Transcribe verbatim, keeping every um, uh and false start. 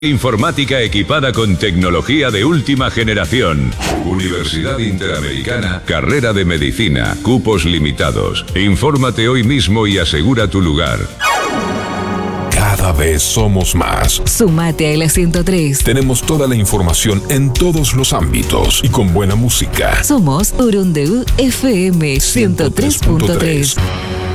Informática equipada con tecnología de última generación. Universidad Interamericana, carrera de medicina, cupos limitados. Infórmate hoy mismo y asegura tu lugar. Cada vez somos más. Sumate a la ciento tres. Tenemos toda la información en todos los ámbitos y con buena música. Somos Urundeu F M ciento tres punto tres.